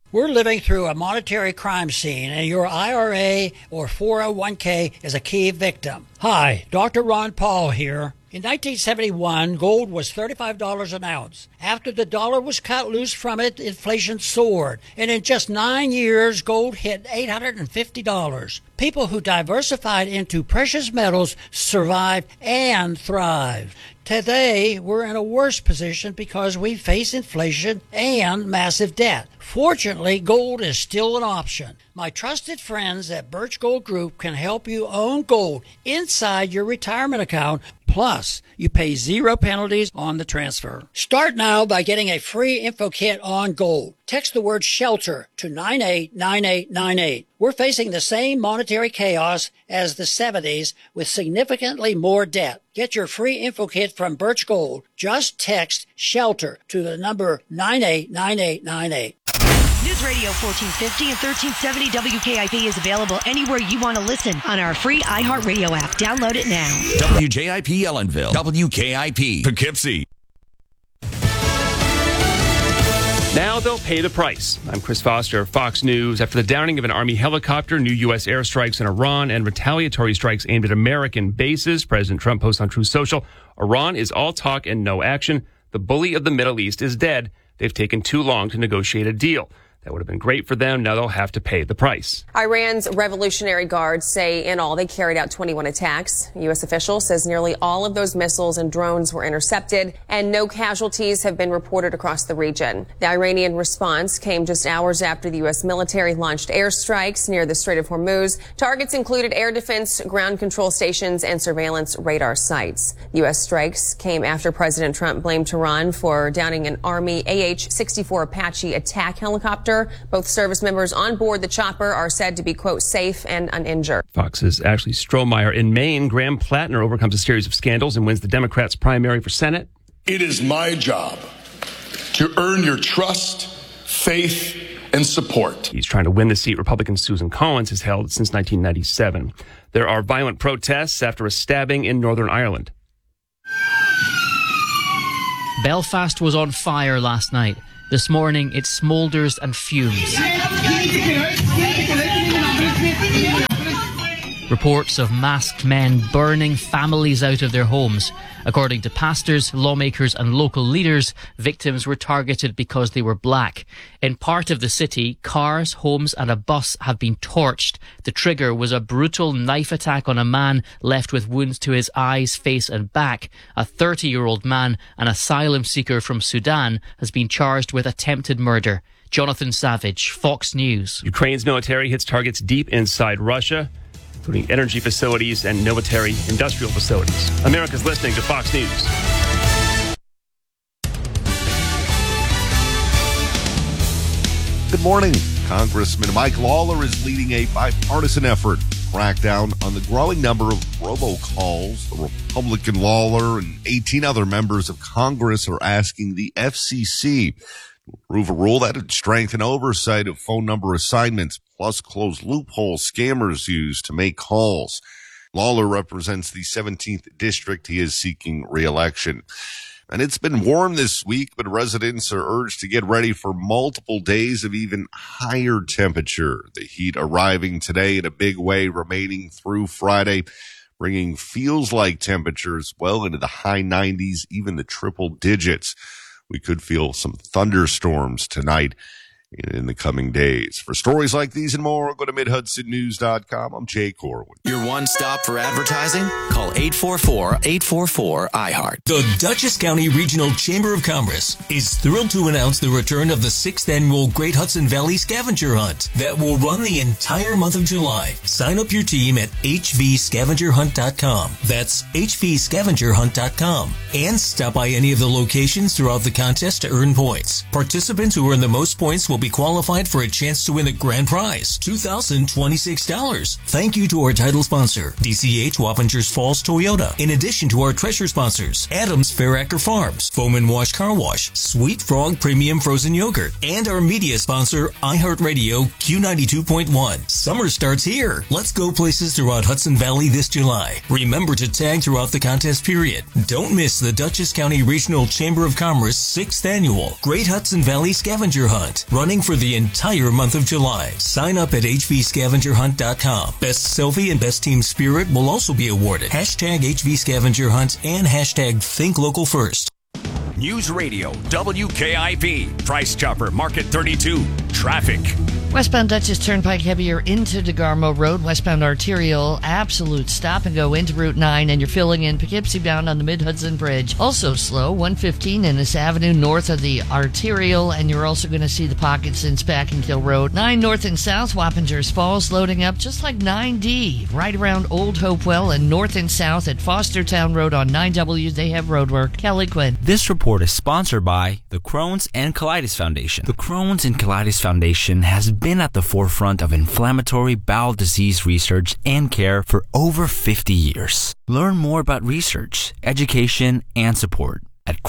We're living through a monetary crime scene, and your IRA or 401k is a key victim. Hi, Dr. Ron Paul here. In 1971, gold was $35 an ounce. After the dollar was cut loose from it, inflation soared. And in just 9 years, gold hit $850. People who diversified into precious metals survived and thrived. Today, we're in a worse position because we face inflation and massive debt. Fortunately, gold is still an option. My trusted friends at Birch Gold Group can help you own gold inside your retirement account. Plus, you pay 0 penalties on the transfer. Start now by getting a free info kit on gold. Text the word SHELTER to 989898. We're facing the same monetary chaos as the 70s with significantly more debt. Get your free info kit from Birch Gold. Just text SHELTER to the number 989898. News Radio 1450 and 1370 WKIP is available anywhere you want to listen on our free iHeartRadio app. Download it now. WJIP Ellenville, WKIP Poughkeepsie. Now they'll pay the price. I'm Chris Foster, Fox News. After the downing of an Army helicopter, new U.S. airstrikes in Iran, and retaliatory strikes aimed at American bases, President Trump posts on Truth Social, Iran is all talk and no action. The bully of the Middle East is dead. They've taken too long to negotiate a deal. That would have been great for them. Now they'll have to pay the price. Iran's Revolutionary Guards say in all they carried out 21 attacks. A U.S. official says nearly all of those missiles and drones were intercepted and no casualties have been reported across the region. The Iranian response came just hours after the U.S. military launched airstrikes near the Strait of Hormuz. Targets included air defense, ground control stations, and surveillance radar sites. U.S. strikes came after President Trump blamed Tehran for downing an Army AH-64 Apache attack helicopter. Both service members on board the chopper are said to be, quote, safe and uninjured. Fox's Ashley Strohmeyer. In Maine, Graham Plattner overcomes a series of scandals and wins the Democrats' primary for Senate. It is my job to earn your trust, faith, and support. He's trying to win the seat Republican Susan Collins has held since 1997. There are violent protests after a stabbing in Northern Ireland. Belfast was on fire last night. This morning, it smoulders and fumes. Reports of masked men burning families out of their homes. According to pastors, lawmakers and local leaders, victims were targeted because they were black. In part of the city, cars, homes and a bus have been torched. The trigger was a brutal knife attack on a man left with wounds to his eyes, face and back. A 30-year-old man, an asylum seeker from Sudan, has been charged with attempted murder. Jonathan Savage, Fox News. Ukraine's military hits targets deep inside Russia, including energy facilities and military industrial facilities. America's listening to Fox News. Good morning. Congressman Mike Lawler is leading a bipartisan effort to crack down on the growing number of robocalls. The Republican Lawler and 18 other members of Congress are asking the FCC to approve a rule that would strengthen oversight of phone number assignments, plus close loopholes scammers use to make calls. Lawler represents the 17th district. He is seeking re-election. And it's been warm this week, but residents are urged to get ready for multiple days of even higher temperature. The heat arriving today in a big way, remaining through Friday, bringing feels-like temperatures well into the high 90s, even the triple digits. We could feel some thunderstorms tonight in the coming days. For stories like these and more, go to MidHudsonNews.com. I'm Jay Corwin. Your one stop for advertising? Call 844-844-iHeart. The Dutchess County Regional Chamber of Commerce is thrilled to announce the return of the 6th annual Great Hudson Valley Scavenger Hunt that will run the entire month of July. Sign up your team at hvscavengerhunt.com. That's hvscavengerhunt.com. And stop by any of the locations throughout the contest to earn points. Participants who earn the most points will be qualified for a chance to win the grand prize, $2,026. Thank you to our title sponsor, DCH Wappingers Falls Toyota. In addition to our treasure sponsors, Adams Fairacker Farms, Foam and Wash Car Wash, Sweet Frog Premium Frozen Yogurt, and our media sponsor, iHeartRadio Q92.1. Summer starts here. Let's go places throughout Hudson Valley this July. Remember to tag throughout the contest period. Don't miss the Dutchess County Regional Chamber of Commerce 6th Annual Great Hudson Valley Scavenger Hunt, running running for the entire month of July. Sign up at hvscavengerhunt.com. Best selfie and best team spirit will also be awarded. Hashtag HVScavengerHunt and hashtag Think Local First. News Radio WKIP. Price Chopper Market 32. Traffic. Westbound Dutchess Turnpike heavier into DeGarmo Road. Westbound Arterial, absolute stop and go into Route 9, and you're filling in Poughkeepsie bound on the Mid-Hudson Bridge. Also slow, 115 Innis Avenue north of the Arterial, and you're also going to see the pockets in Spackenkill Road. 9 north and south, Wappingers Falls loading up just like 9D. Right around Old Hopewell and north and south at Fostertown Road on 9W, they have roadwork. Kelly Quinn. This report is sponsored by the Crohn's and Colitis Foundation. The Crohn's and Colitis Foundation has been at the forefront of inflammatory bowel disease research and care for over 50 years. Learn more about research, education, and support at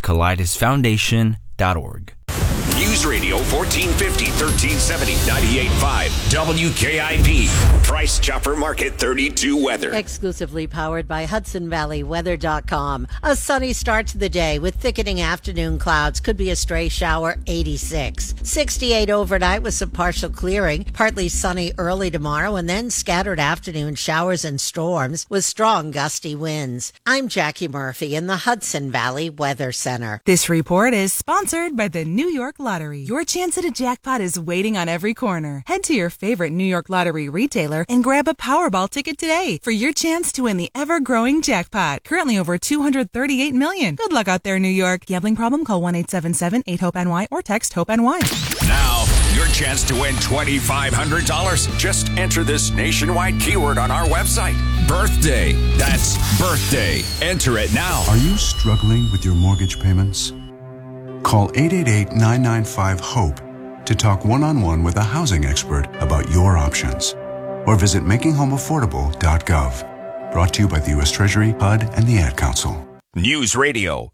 Crohn'sColitisFoundation.org. News Radio 1450, 1370, 98.5 WKIP. Price Chopper Market 32 weather. Exclusively powered by HudsonValleyWeather.com. A sunny start to the day with thickening afternoon clouds. Could be a stray shower, 86. 68 overnight with some partial clearing. Partly sunny early tomorrow and then scattered afternoon showers and storms with strong gusty winds. I'm Jackie Murphy in the Hudson Valley Weather Center. This report is sponsored by the New York Lottery. Your chance at a jackpot is waiting on every corner. Head to your favorite New York Lottery retailer and grab a Powerball ticket today for your chance to win the ever-growing jackpot. Currently over $238 million. Good luck out there, New York. Gambling problem? Call 1-877-8-HOPE-NY or text HOPE-NY. Now, your chance to win $2,500. Just enter this nationwide keyword on our website. Birthday. That's birthday. Enter it now. Are you struggling with your mortgage payments? Call 888-995-HOPE to talk one-on-one with a housing expert about your options. Or visit makinghomeaffordable.gov. Brought to you by the U.S. Treasury, HUD, and the Ad Council. News Radio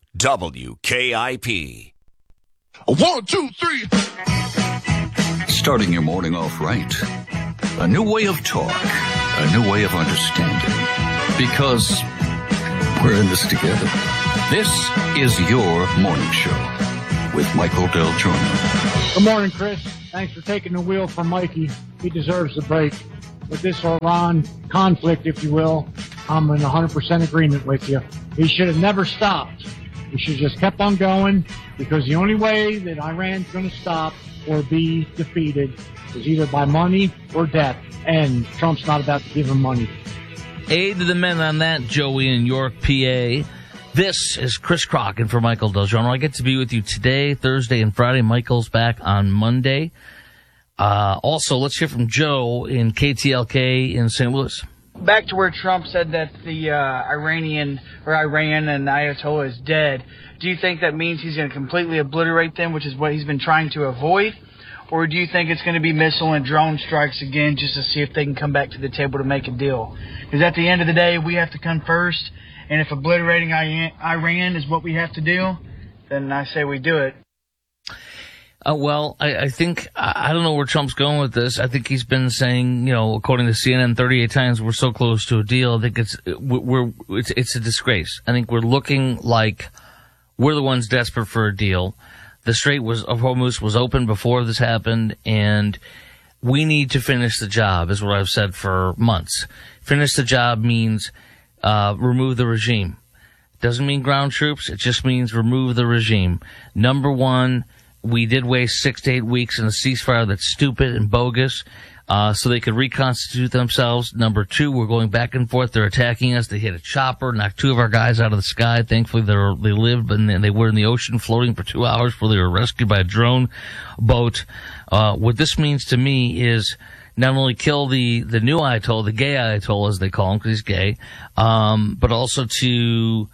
WKIP. 1, 2, 3. Starting your morning off right. A new way of talk. A new way of understanding. Because we're in this together. This is your morning show with Michael Del Giorno. Good morning, Chris. Thanks for taking the wheel from Mikey. He deserves the break. With this Iran conflict, if you will, I'm in 100% agreement with you. He should have never stopped. He should have just kept on going, because the only way that Iran's going to stop or be defeated is either by money or death. And Trump's not about to give him money. Aid to the men on that, Joey in York, PA. This is Chris Crocken for Michael Del Giorno. I get to be with you today, Thursday, and Friday. Michael's back on Monday. Also, let's hear from Joe in KTLK in St. Louis. Back to where Trump said that the Iran and Ayatollah is dead. Do you think that means he's going to completely obliterate them, which is what he's been trying to avoid? Or do you think it's going to be missile and drone strikes again just to see if they can come back to the table to make a deal? Because at the end of the day, we have to come first. And if obliterating Iran is what we have to do, then I say we do it. Well, I think, I don't know where Trump's going with this. I think he's been saying, according to CNN 38 times, we're so close to a deal. I think it's a disgrace. I think we're looking like we're the ones desperate for a deal. The Strait of Hormuz was open before this happened, and we need to finish the job, is what I've said for months. Finish the job means remove the regime. Doesn't mean ground troops. It just means remove the regime. Number one, we did waste 6 to 8 weeks in a ceasefire that's stupid and bogus, so they could reconstitute themselves. Number two, we're going back and forth. They're attacking us. They hit a chopper, knocked 2 of our guys out of the sky. Thankfully, they lived, and they were in the ocean floating for 2 hours before they were rescued by a drone boat. What this means to me is not only kill the new Ayatollah, the gay Ayatollah as they call him because he's gay, but also to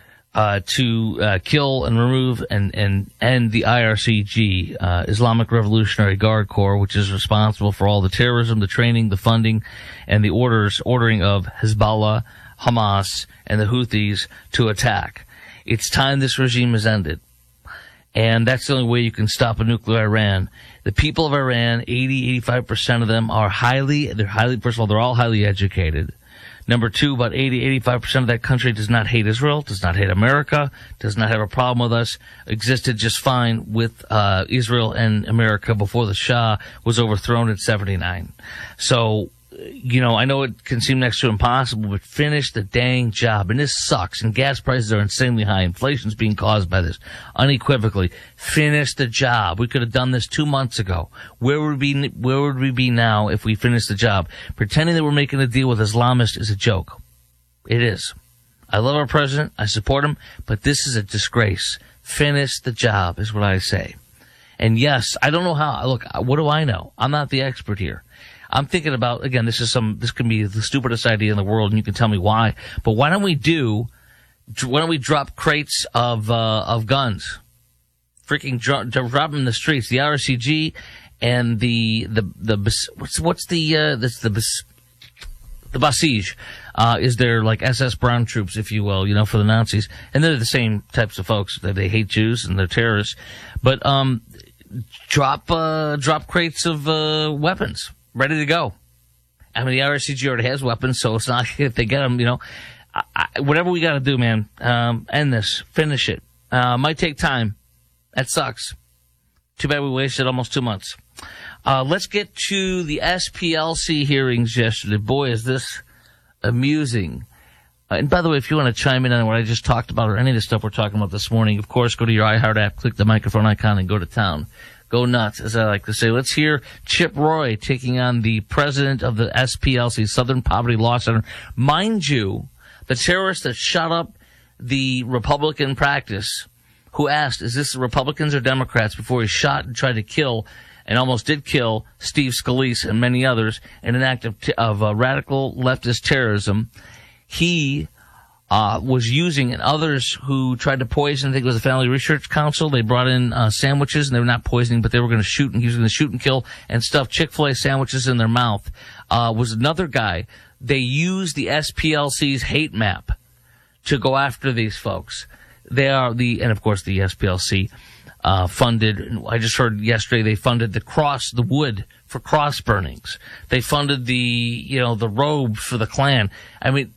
kill and remove and end the IRGC, Islamic Revolutionary Guard Corps, which is responsible for all the terrorism, the training, the funding, and the ordering of Hezbollah, Hamas, and the Houthis to attack. It's time this regime is ended. And that's the only way you can stop a nuclear Iran. The people of Iran, 85% of them are they're all highly educated. Number two, about 85% of that country does not hate Israel, does not hate America, does not have a problem with us, existed just fine with Israel and America before the Shah was overthrown in 79. So, I know it can seem next to impossible, but finish the dang job. And this sucks. And gas prices are insanely high. Inflation's being caused by this. Unequivocally, finish the job. We could have done this 2 months ago. Where would we be now if we finished the job? Pretending that we're making a deal with Islamists is a joke. It is. I love our president. I support him. But this is a disgrace. Finish the job is what I say. And yes, I don't know how. Look, what do I know? I'm not the expert here. I'm thinking about, again, this can be the stupidest idea in the world, and you can tell me why. But why don't we drop crates of guns? Freaking drop them in the streets. The RCG and the Basij, is their like SS Brown troops, if you will, for the Nazis. And they're the same types of folks. They hate Jews and they're terrorists. But, drop crates of, weapons. Ready to go. I mean, the RSCG already has weapons, so it's not like if they get them, whatever we got to do, man. End this. Finish it. Might take time. That sucks. Too bad we wasted almost 2 months. Let's get to the SPLC hearings yesterday. Boy, is this amusing. And by the way, if you want to chime in on what I just talked about or any of the stuff we're talking about this morning, of course, go to your iHeart app, click the microphone icon, and go to town. Go nuts, as I like to say. Let's hear Chip Roy taking on the president of the SPLC, Southern Poverty Law Center. Mind you, the terrorist that shot up the Republican practice, who asked, is this Republicans or Democrats, before he shot and tried to kill, and almost did kill, Steve Scalise and many others in an act of radical leftist terrorism. He was using, and others who tried to poison, I think it was the Family Research Council, they brought in sandwiches, and they were not poisoning, but they were going to shoot, and he was going to shoot and kill and stuff Chick-fil-A sandwiches in their mouth. Was another guy. They used the SPLC's hate map to go after these folks. They are and of course the SPLC funded, I just heard yesterday, they funded the wood for cross burnings. They funded the robe for the Klan. I mean,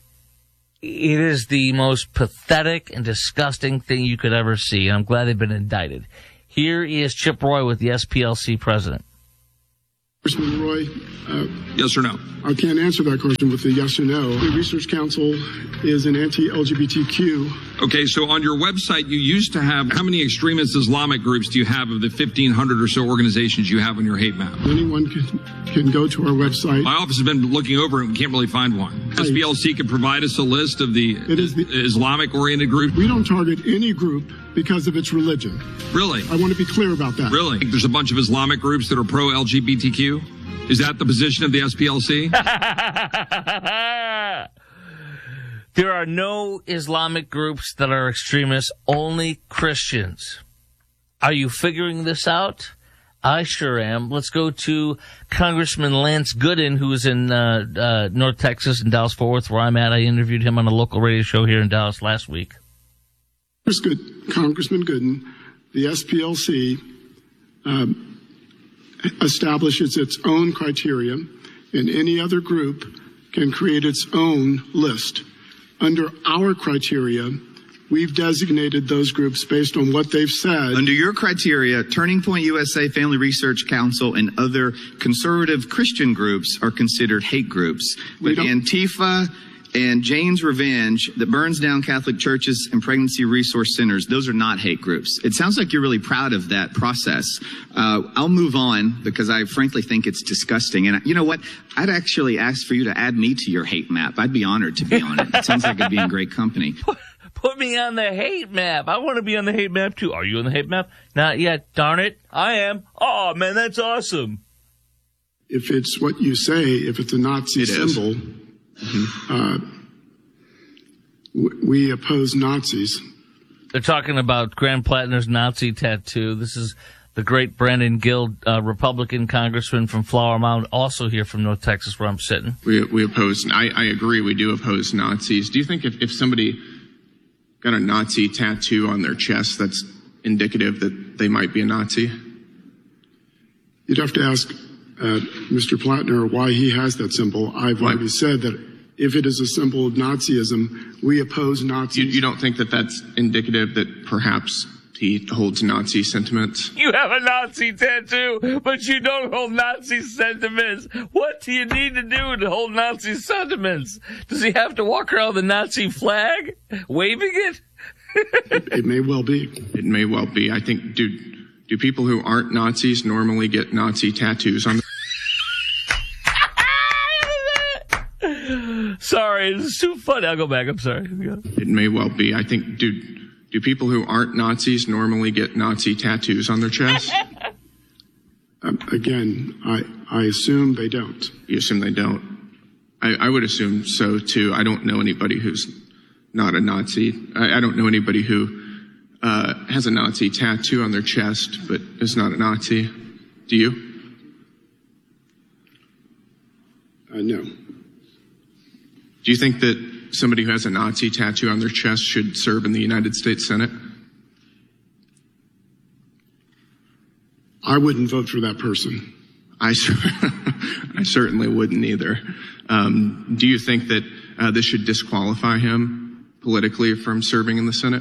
it is the most pathetic and disgusting thing you could ever see. I'm glad they've been indicted. Here is Chip Roy with the SPLC president. Congressman Roy, yes or no? I can't answer that question with a yes or no. The Research Council is an anti-LGBTQ. Okay, so on your website, you used to have, how many extremist Islamic groups do you have of the 1,500 or so organizations you have on your hate map? Anyone can go to our website. My office has been looking over it and can't really find one. SPLC can provide us a list of the Islamic-oriented groups. We don't target any group because of its religion. Really? I want to be clear about that. Really? There's a bunch of Islamic groups that are pro-LGBTQ? Is that the position of the SPLC? There are no Islamic groups that are extremists, only Christians. Are you figuring this out? I sure am. Let's go to Congressman Lance Gooden, who is in North Texas in Dallas-Fort Worth, where I'm at. I interviewed him on a local radio show here in Dallas last week. Congressman Gooden, the SPLC establishes its own criteria, and any other group can create its own list. Under our criteria, we've designated those groups based on what they've said. Under your criteria, Turning Point USA, Family Research Council, and other conservative Christian groups are considered hate groups. But Antifa and Jane's Revenge, that burns down Catholic churches and pregnancy resource centers, those are not hate groups. It sounds like you're really proud of that process. I'll move on because I frankly think it's disgusting. And you know what? I'd actually ask for you to add me to your hate map. I'd be honored to be on it. It sounds like I'd be in great company. Put me on the hate map. I want to be on the hate map too. Are you on the hate map? Not yet. Darn it. I am. Oh, man, that's awesome. If it's what you say, if it's a Nazi symbol, we oppose Nazis. They're talking about Graham Plattner's Nazi tattoo. This is the great Brandon Gill, Republican congressman from Flower Mound, also here from North Texas, where I'm sitting. We oppose. I agree. We do oppose Nazis. Do you think if somebody got a Nazi tattoo on their chest, that's indicative that they might be a Nazi? You'd have to ask Mr. Plattner why he has that symbol. I've already said that if it is a symbol of Nazism, we oppose Nazis. You don't think that that's indicative that perhaps he holds Nazi sentiments? You have a Nazi tattoo, but you don't hold Nazi sentiments. What do you need to do to hold Nazi sentiments? Does he have to walk around with a Nazi flag, waving it? It may well be. It may well be. I think, do people who aren't Nazis normally get Nazi tattoos on Sorry, it's too funny. I'll go back. I'm sorry. It may well be. I think, do people who aren't Nazis normally get Nazi tattoos on their chest? Again, I assume they don't. You assume they don't? I would assume so, too. I don't know anybody who's not a Nazi. I don't know anybody who has a Nazi tattoo on their chest but is not a Nazi. Do you? No. Do you think that somebody who has a Nazi tattoo on their chest should serve in the United States Senate? I wouldn't vote for that person. I certainly wouldn't either. Do you think that this should disqualify him politically from serving in the Senate?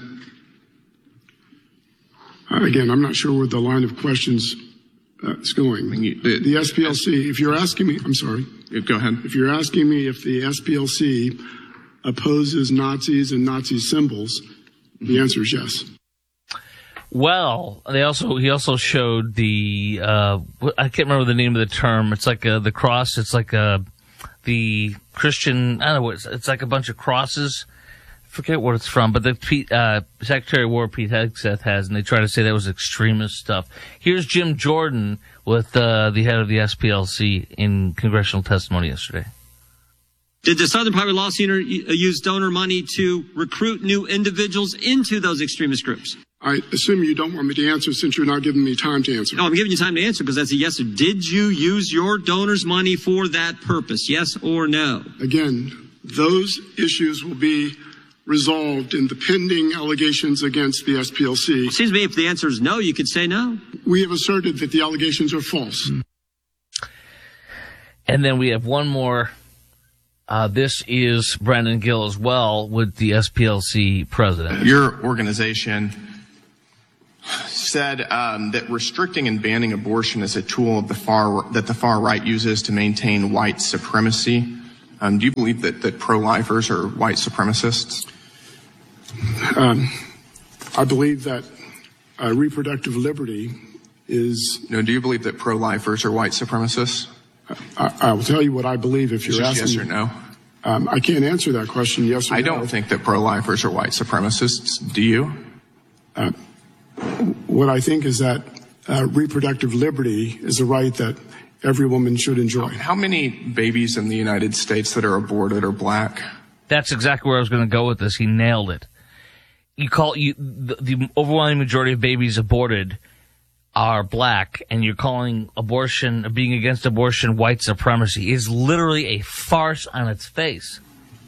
Again, I'm not sure where the line of questions is going. The SPLC, if you're asking me, I'm sorry. Go ahead. If you're asking me if the SPLC opposes Nazis and Nazi symbols, the answer is yes. Well, he also showed the I can't remember the name of the term. It's like the cross. It's like the Christian. I don't know what it's like a bunch of crosses. I forget what it's from, but the Secretary of War Pete Hegseth has, and they try to say that was extremist stuff. Here's Jim Jordan with the head of the SPLC in congressional testimony yesterday. Did the Southern Poverty Law Center use donor money to recruit new individuals into those extremist groups? I assume you don't want me to answer since you're not giving me time to answer. No, I'm giving you time to answer because that's a yes or did you use your donors' money for that purpose? Yes or no? Again, those issues will be resolved in the pending allegations against the SPLC. It seems to me if the answer is no, you could say no. We have asserted that the allegations are false. And then we have one more. This is Brandon Gill as well with the SPLC president. Your organization said that restricting and banning abortion is a tool of the far right uses to maintain white supremacy. Do you believe that pro-lifers are white supremacists? I believe that reproductive liberty is... No, do you believe that pro-lifers are white supremacists? I will tell you what I believe if you're asking. Yes or no? I can't answer that question, yes or no. I don't think that pro-lifers are white supremacists. Do you? What I think is that reproductive liberty is a right that every woman should enjoy. How many babies in the United States that are aborted are black? That's exactly where I was going to go with this. He nailed it. The overwhelming majority of babies aborted are black, and you're calling abortion, being against abortion, white supremacy is literally a farce on its face.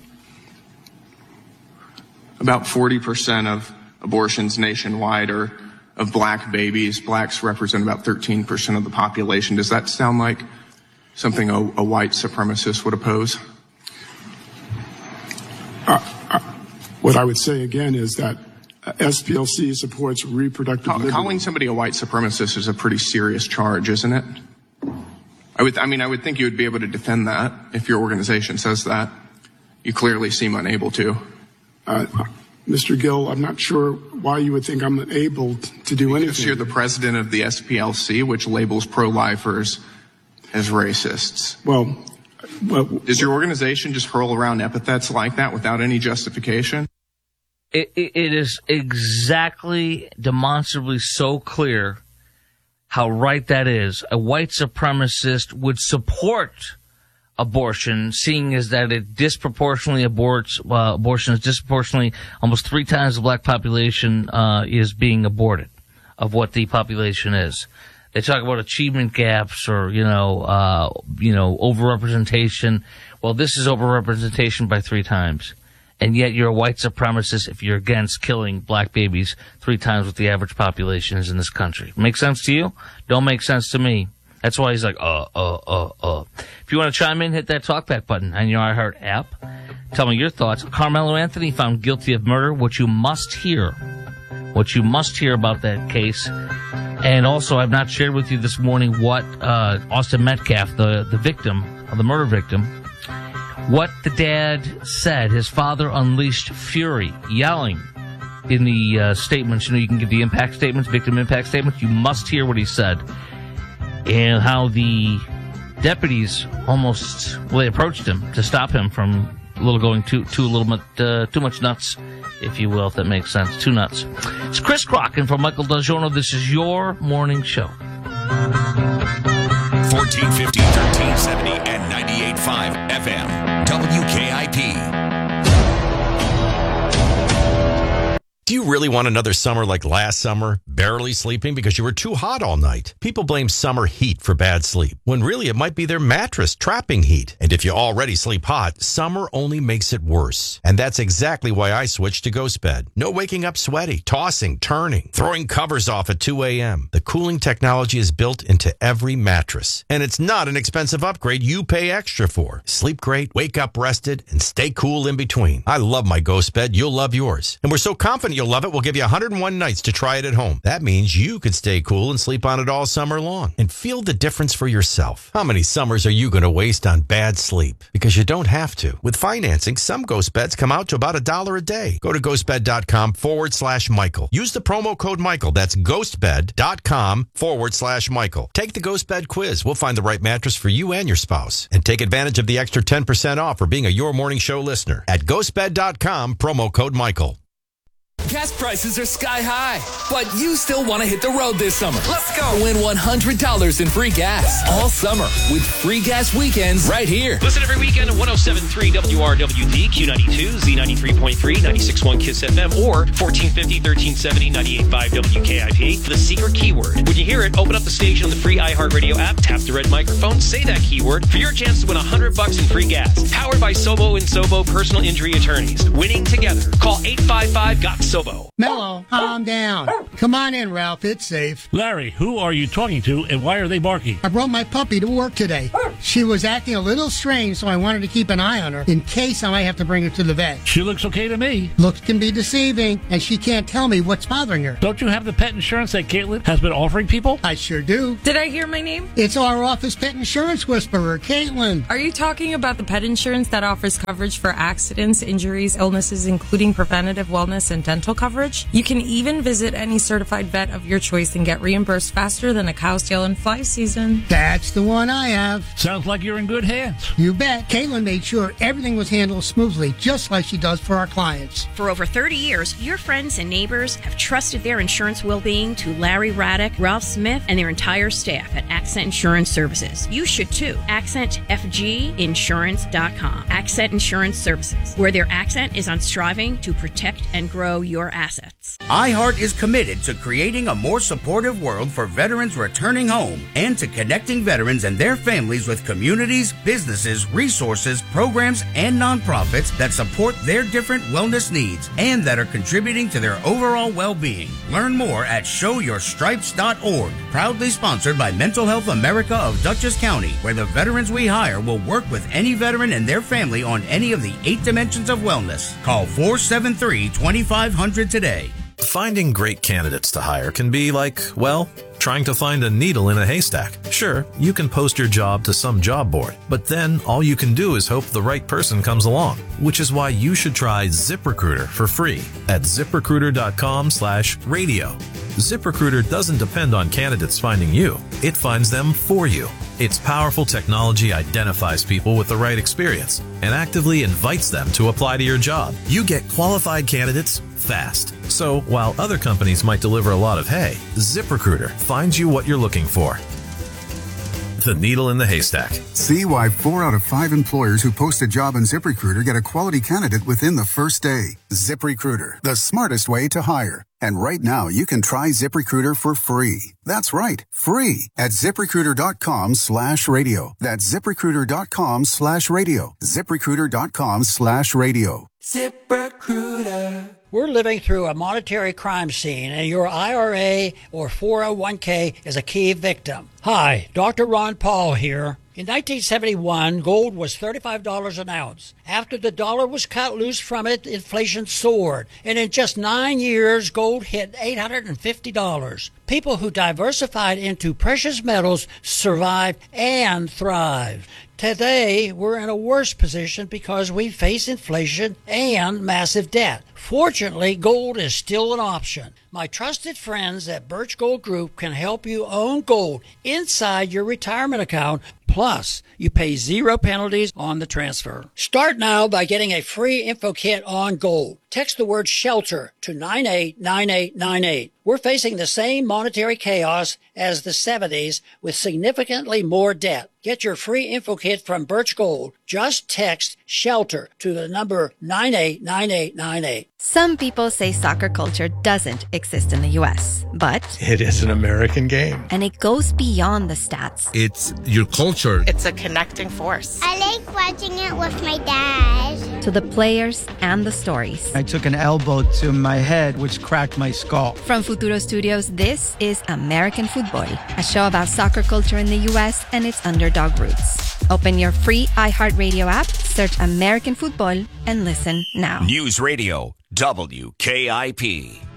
About 40% of abortions nationwide are of black babies. Blacks represent about 13% of the population. Does that sound like something a white supremacist would oppose? What I would say again is that SPLC supports reproductive liberty. Calling somebody a white supremacist is a pretty serious charge, isn't it? I would think you would be able to defend that if your organization says that. You clearly seem unable to. Mr. Gill, I'm not sure why you would think I'm unable to do anything. Because you're the president of the SPLC, which labels pro-lifers as racists. Well, does your organization just hurl around epithets like that without any justification? It is exactly demonstrably so clear how right that is. A white supremacist would support abortion, seeing as that it disproportionately abortion is disproportionately almost 3 times the black population is being aborted of what the population is. They talk about achievement gaps or overrepresentation. Well, this is overrepresentation by 3 times. And yet you're a white supremacist if you're against killing black babies 3 times what the average population is in this country. Make sense to you? Don't make sense to me. That's why he's like, If you want to chime in, hit that talkback button on your iHeart app. Tell me your thoughts. Carmelo Anthony found guilty of murder. What you must hear about that case. And also, I've not shared with you this morning what Austin Metcalf, the victim, the murder victim, what the dad said. His father unleashed fury, yelling in the statements. You know, you can get the impact statements, victim impact statements. You must hear what he said. And how the deputies they approached him to stop him from going too much nuts, if you will, if that makes sense. Too nuts. It's Chris Crock and from Michael DelGiorno. This is your morning show. 1450, 1370, and 98.5 FM. WKIP. Do you really want another summer like last summer, barely sleeping because you were too hot all night? People blame summer heat for bad sleep, when really it might be their mattress trapping heat. And if you already sleep hot, summer only makes it worse. And that's exactly why I switched to GhostBed. No waking up sweaty, tossing, turning, throwing covers off at 2 a.m. The cooling technology is built into every mattress. And it's not an expensive upgrade you pay extra for. Sleep great, wake up rested, and stay cool in between. I love my GhostBed. You'll love yours. And we're so confident you'll love it, we'll give you 101 nights to try it at home. That means you could stay cool and sleep on it all summer long and feel the difference for yourself. How many summers are you going to waste on bad sleep? Because you don't have to. With financing, some Ghost Beds come out to about $1 a day. Go to ghostbed.com/Michael. Use the promo code Michael. That's ghostbed.com/Michael. Take the Ghost Bed quiz. We'll find the right mattress for you and your spouse. And take advantage of the extra 10% off for being a Your Morning Show listener at ghostbed.com, promo code Michael. Gas prices are sky high, but you still want to hit the road this summer. Let's go. Win $100 in free gas all summer with free gas weekends right here. Listen every weekend at 107.3 WRWD, Q92, Z93.3, 96.1 KISS FM, or 1450, 1370, 98.5 WKIP. The secret keyword. When you hear it, open up the station on the free iHeartRadio app, tap the red microphone, say that keyword for your chance to win $100 in free gas. Powered by Sobo and Sobo Personal Injury Attorneys. Winning together. Call 855-GOT-SOBO. Mellow, calm down. Come on in, Ralph. It's safe. Larry, who are you talking to and why are they barking? I brought my puppy to work today. She was acting a little strange, so I wanted to keep an eye on her in case I might have to bring her to the vet. She looks okay to me. Looks can be deceiving, and she can't tell me what's bothering her. Don't you have the pet insurance that Caitlin has been offering people? I sure do. Did I hear my name? It's our office pet insurance whisperer, Caitlin. Are you talking about the pet insurance that offers coverage for accidents, injuries, illnesses, including preventative wellness and dental coverage? You can even visit any certified vet of your choice and get reimbursed faster than a cow's tail in fly season. That's the one I have. Sounds like you're in good hands. You bet. Caitlin made sure everything was handled smoothly, just like she does for our clients. For over 30 years, your friends and neighbors have trusted their insurance well-being to Larry Raddick, Ralph Smith, and their entire staff at Accent Insurance Services. You should too. AccentFGinsurance.com. Accent Insurance Services, where their accent is on striving to protect and grow your assets. iHeart is committed to creating a more supportive world for veterans returning home and to connecting veterans and their families with communities, businesses, resources, programs, and nonprofits that support their different wellness needs and that are contributing to their overall well-being. Learn more at showyourstripes.org. Proudly sponsored by Mental Health America of Dutchess County, where the veterans we hire will work with any veteran and their family on any of the 8 dimensions of wellness. Call 473-2500 today. Finding great candidates to hire can be like, well, trying to find a needle in a haystack. Sure, you can post your job to some job board, but then all you can do is hope the right person comes along, which is why you should try ZipRecruiter for free at ZipRecruiter.com/radio. ZipRecruiter doesn't depend on candidates finding you. It finds them for you. Its powerful technology identifies people with the right experience and actively invites them to apply to your job. You get qualified candidates fast. So while other companies might deliver a lot of hay, ZipRecruiter finds you what you're looking for. The needle in the haystack. See why 4 out of 5 employers who post a job on ZipRecruiter get a quality candidate within the first day. ZipRecruiter, the smartest way to hire. And right now, you can try ZipRecruiter for free. That's right, free at ZipRecruiter.com/radio. That's ZipRecruiter.com/radio. ZipRecruiter.com/radio. ZipRecruiter. We're living through a monetary crime scene, and your IRA or 401k is a key victim. Hi, Dr. Ron Paul here. In 1971, gold was $35 an ounce. After the dollar was cut loose from it, inflation soared. And in just 9 years, gold hit $850. People who diversified into precious metals survived and thrived. Today, we're in a worse position because we face inflation and massive debt. Fortunately, gold is still an option. My trusted friends at Birch Gold Group can help you own gold inside your retirement account. Plus, you pay 0 penalties on the transfer. Start now by getting a free info kit on gold. Text the word SHELTER to 989898. We're facing the same monetary chaos as the 70s with significantly more debt. Get your free info kit from Birch Gold. Just text SHELTER to the number 989898. Some people say soccer culture doesn't exist in the U.S., but it is an American game. And it goes beyond the stats. It's your culture. It's a connecting force. I like watching it with my dad. To the players and the stories. I took an elbow to my head, which cracked my skull. From Futuro Studios, this is American Football, a show about soccer culture in the U.S. and its underdog roots. Open your free iHeartRadio app, search American Football, and listen now. News Radio WKIP.